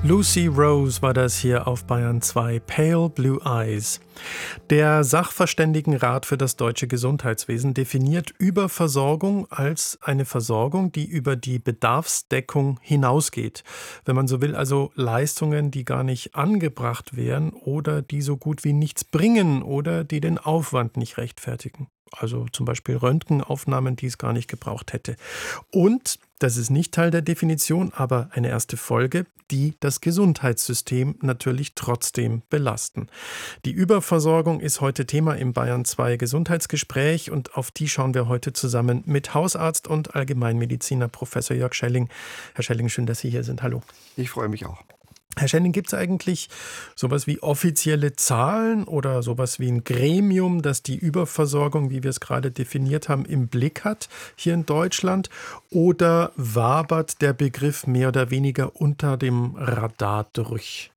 Lucy Rose war das hier auf Bayern 2, Pale Blue Eyes. Der Sachverständigenrat für das deutsche Gesundheitswesen definiert Überversorgung als eine Versorgung, die über die Bedarfsdeckung hinausgeht. Wenn man so will, also Leistungen, die gar nicht angebracht wären oder die so gut wie nichts bringen oder die den Aufwand nicht rechtfertigen. Also zum Beispiel Röntgenaufnahmen, die es gar nicht gebraucht hätte. Und, das ist nicht Teil der Definition, aber eine erste Folge, die das Gesundheitssystem natürlich trotzdem belasten. Die Überversorgung ist heute Thema im Bayern 2 Gesundheitsgespräch und auf die schauen wir heute zusammen mit Hausarzt und Allgemeinmediziner Professor Jörg Schelling. Herr Schelling, schön, dass Sie hier sind. Hallo. Ich freue mich auch. Herr Schelling, gibt es eigentlich sowas wie offizielle Zahlen oder sowas wie ein Gremium, das die Überversorgung, wie wir es gerade definiert haben, im Blick hat hier in Deutschland? Oder wabert der Begriff mehr oder weniger unter dem Radar durch?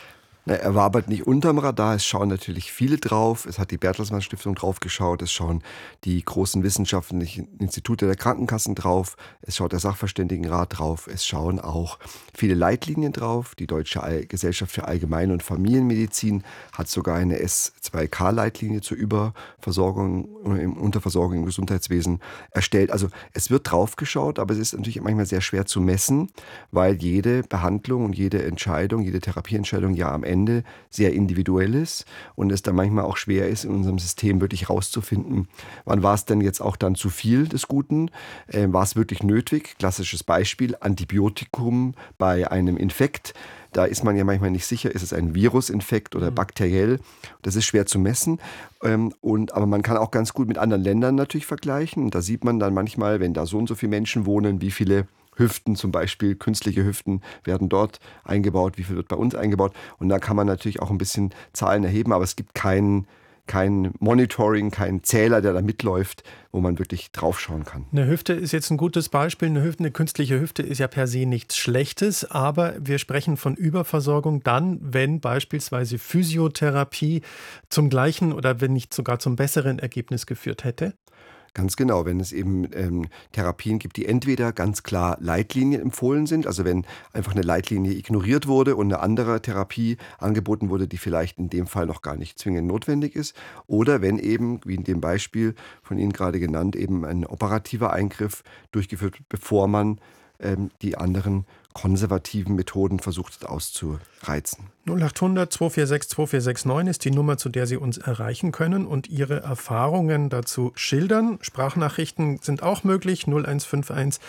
Er wabert nicht unterm Radar, es schauen natürlich viele drauf. Es hat die Bertelsmann Stiftung drauf geschaut, es schauen die großen wissenschaftlichen Institute der Krankenkassen drauf, es schaut der Sachverständigenrat drauf, es schauen auch viele Leitlinien drauf. Die Deutsche Gesellschaft für Allgemein- und Familienmedizin hat sogar eine S2K-Leitlinie zur Überversorgung und Unterversorgung im Gesundheitswesen erstellt. Also es wird drauf geschaut, aber es ist natürlich manchmal sehr schwer zu messen, weil jede Behandlung und jede Entscheidung, jede Therapieentscheidung ja am Ende sehr individuell ist und es dann manchmal auch schwer ist, in unserem System wirklich rauszufinden, wann war es denn jetzt auch dann zu viel des Guten, war es wirklich nötig? Klassisches Beispiel, Antibiotikum bei einem Infekt. Da ist man ja manchmal nicht sicher, ist es ein Virusinfekt oder bakteriell. Das ist schwer zu messen. Aber man kann auch ganz gut mit anderen Ländern natürlich vergleichen. Und da sieht man dann manchmal, wenn da so und so viele Menschen wohnen, wie viele Hüften zum Beispiel, künstliche Hüften werden dort eingebaut, wie viel wird bei uns eingebaut. Und da kann man natürlich auch ein bisschen Zahlen erheben, aber es gibt kein Monitoring, kein Zähler, der da mitläuft, wo man wirklich draufschauen kann. Eine Hüfte ist jetzt ein gutes Beispiel. Eine künstliche Hüfte ist ja per se nichts Schlechtes, aber wir sprechen von Überversorgung dann, wenn beispielsweise Physiotherapie zum gleichen oder wenn nicht sogar zum besseren Ergebnis geführt hätte. Ganz genau, wenn es eben Therapien gibt, die entweder ganz klar Leitlinien empfohlen sind, also wenn einfach eine Leitlinie ignoriert wurde und eine andere Therapie angeboten wurde, die vielleicht in dem Fall noch gar nicht zwingend notwendig ist, oder wenn eben, wie in dem Beispiel von Ihnen gerade genannt, eben ein operativer Eingriff durchgeführt wird, bevor man die anderen konservativen Methoden versucht auszureizen. 0800 246 2469 ist die Nummer, zu der Sie uns erreichen können und Ihre Erfahrungen dazu schildern. Sprachnachrichten sind auch möglich, 0151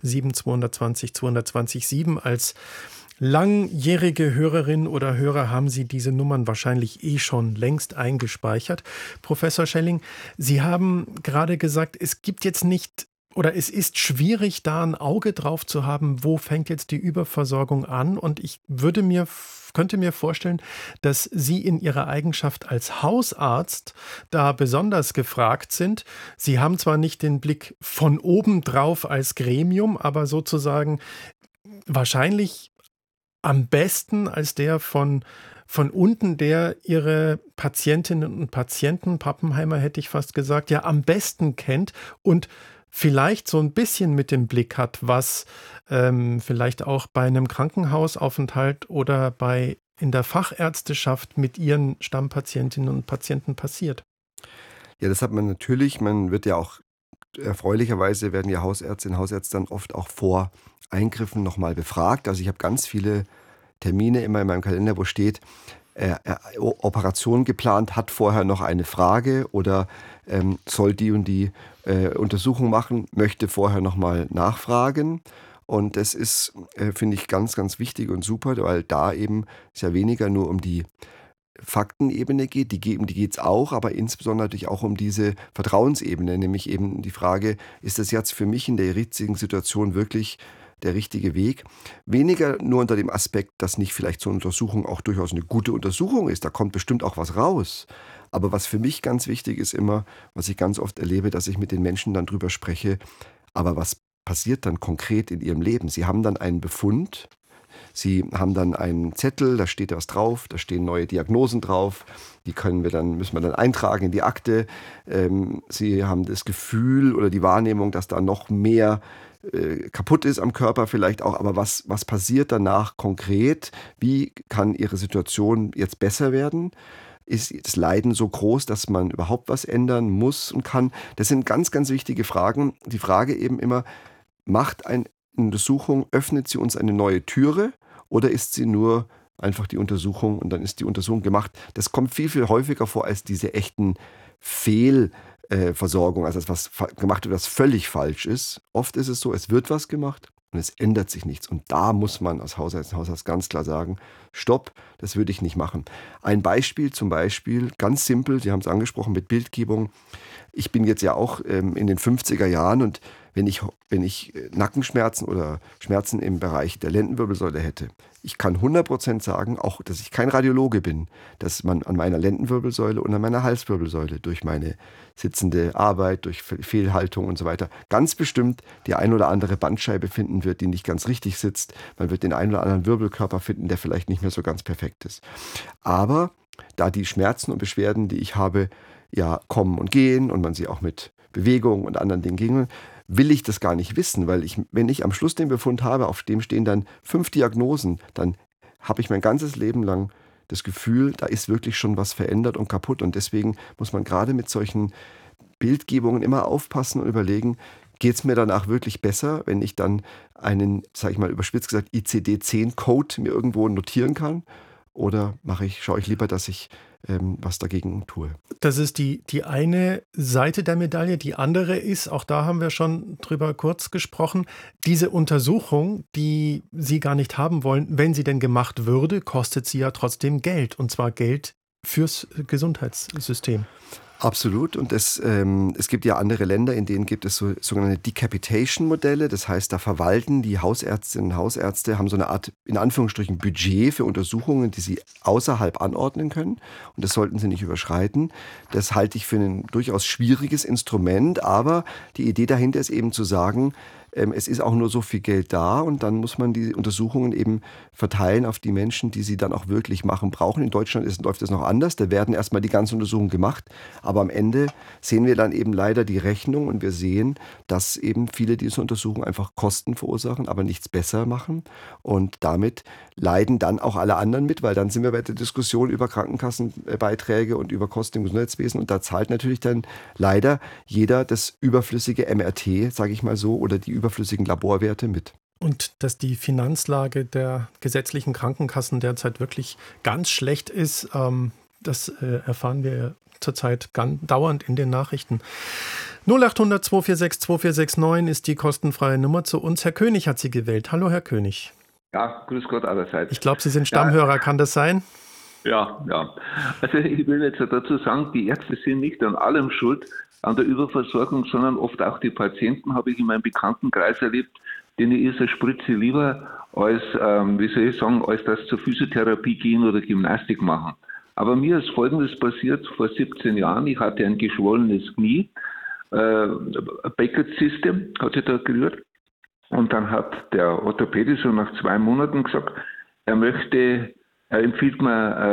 7220 220 7. Als langjährige Hörerin oder Hörer haben Sie diese Nummern wahrscheinlich schon längst eingespeichert. Professor Schelling, Sie haben gerade gesagt, es gibt jetzt nicht oder es ist schwierig, da ein Auge drauf zu haben, wo fängt jetzt die Überversorgung an. Und ich könnte mir vorstellen, dass Sie in Ihrer Eigenschaft als Hausarzt da besonders gefragt sind. Sie haben zwar nicht den Blick von oben drauf als Gremium, aber sozusagen wahrscheinlich am besten als der von unten, der Ihre Patientinnen und Patienten, Pappenheimer hätte ich fast gesagt, ja am besten kennt und vielleicht so ein bisschen mit dem Blick hat, was vielleicht auch bei einem Krankenhausaufenthalt oder in der Fachärzteschaft mit ihren Stammpatientinnen und Patienten passiert. Ja, das hat man natürlich. Man wird ja auch, erfreulicherweise werden ja Hausärztinnen und Hausärzte dann oft auch vor Eingriffen nochmal befragt. Also ich habe ganz viele Termine immer in meinem Kalender, wo steht, Operation geplant, hat vorher noch eine Frage oder soll die und die Untersuchung machen, möchte vorher nochmal nachfragen. Und das ist, finde ich, ganz, ganz wichtig und super, weil da eben es ja weniger nur um die Faktenebene geht, die geht es auch, aber insbesondere natürlich auch um diese Vertrauensebene, nämlich eben die Frage, ist das jetzt für mich in der jetzigen Situation wirklich der richtige Weg? Weniger nur unter dem Aspekt, dass nicht vielleicht so eine Untersuchung auch durchaus eine gute Untersuchung ist, da kommt bestimmt auch was raus. Aber was für mich ganz wichtig ist immer, was ich ganz oft erlebe, dass ich mit den Menschen dann drüber spreche, aber was passiert dann konkret in ihrem Leben? Sie haben dann einen Befund, Sie haben dann einen Zettel, da steht was drauf, da stehen neue Diagnosen drauf, die müssen wir dann eintragen in die Akte. Sie haben das Gefühl oder die Wahrnehmung, dass da noch mehr kaputt ist am Körper vielleicht auch, aber was passiert danach konkret? Wie kann Ihre Situation jetzt besser werden? Ist das Leiden so groß, dass man überhaupt was ändern muss und kann? Das sind ganz, ganz wichtige Fragen. Die Frage eben immer, macht eine Untersuchung, öffnet sie uns eine neue Türe oder ist sie nur einfach die Untersuchung und dann ist die Untersuchung gemacht? Das kommt viel, viel häufiger vor als diese echten Fehlversorgung, also was gemacht wird, was völlig falsch ist. Oft ist es so, es wird was gemacht und es ändert sich nichts. Und da muss man als Hausarzt ganz klar sagen, stopp, das würde ich nicht machen. Ein Beispiel zum Beispiel, ganz simpel, Sie haben es angesprochen mit Bildgebung. Ich bin jetzt ja auch in den 50er Jahren und wenn ich Nackenschmerzen oder Schmerzen im Bereich der Lendenwirbelsäule hätte, ich kann 100% sagen, auch dass ich kein Radiologe bin, dass man an meiner Lendenwirbelsäule und an meiner Halswirbelsäule durch meine sitzende Arbeit, durch Fehlhaltung und so weiter ganz bestimmt die ein oder andere Bandscheibe finden wird, die nicht ganz richtig sitzt. Man wird den einen oder anderen Wirbelkörper finden, der vielleicht nicht mehr so ganz perfekt ist. Aber da die Schmerzen und Beschwerden, die ich habe, ja kommen und gehen und man sie auch mit Bewegung und anderen Dingen gegen, will ich das gar nicht wissen, weil wenn ich am Schluss den Befund habe, auf dem stehen dann 5 Diagnosen, dann habe ich mein ganzes Leben lang das Gefühl, da ist wirklich schon was verändert und kaputt. Und deswegen muss man gerade mit solchen Bildgebungen immer aufpassen und überlegen, geht es mir danach wirklich besser, wenn ich dann einen, sage ich mal überspitzt gesagt, ICD-10-Code mir irgendwo notieren kann? Oder schaue ich lieber, dass ich was dagegen tue? Das ist die eine Seite der Medaille. Die andere ist, auch da haben wir schon drüber kurz gesprochen, diese Untersuchung, die Sie gar nicht haben wollen, wenn sie denn gemacht würde, kostet sie ja trotzdem Geld. Und zwar Geld fürs Gesundheitssystem. Absolut. Und es gibt ja andere Länder, in denen gibt es so sogenannte Decapitation-Modelle. Das heißt, da verwalten die Hausärztinnen und Hausärzte, haben so eine Art, in Anführungsstrichen, Budget für Untersuchungen, die sie außerhalb anordnen können. Und das sollten sie nicht überschreiten. Das halte ich für ein durchaus schwieriges Instrument. Aber die Idee dahinter ist eben zu sagen, es ist auch nur so viel Geld da und dann muss man die Untersuchungen eben verteilen auf die Menschen, die sie dann auch wirklich machen brauchen. In Deutschland läuft das noch anders. Da werden erstmal die ganzen Untersuchungen gemacht, aber am Ende sehen wir dann eben leider die Rechnung und wir sehen, dass eben viele dieser Untersuchungen einfach Kosten verursachen, aber nichts besser machen und damit leiden dann auch alle anderen mit, weil dann sind wir bei der Diskussion über Krankenkassenbeiträge und über Kosten im Gesundheitswesen und da zahlt natürlich dann leider jeder das überflüssige MRT, sage ich mal so, oder die überflüssigen Laborwerte mit. Und dass die Finanzlage der gesetzlichen Krankenkassen derzeit wirklich ganz schlecht ist, das erfahren wir zurzeit dauernd in den Nachrichten. 0800 246 2469 ist die kostenfreie Nummer zu uns. Herr König hat Sie gewählt. Hallo, Herr König. Ja, grüß Gott allerseits. Ich glaube, Sie sind Stammhörer. Kann das sein? Ja. Also ich will jetzt dazu sagen, die Ärzte sind nicht an allem schuld, an der Überversorgung, sondern oft auch die Patienten, habe ich in meinem Bekanntenkreis erlebt, denen ist eine Spritze lieber als, als das zur Physiotherapie gehen oder Gymnastik machen. Aber mir ist Folgendes passiert vor 17 Jahren. Ich hatte ein geschwollenes Knie, Beckett-System hat sich da gerührt. Und dann hat der Orthopäde so nach 2 Monaten gesagt, er empfiehlt mir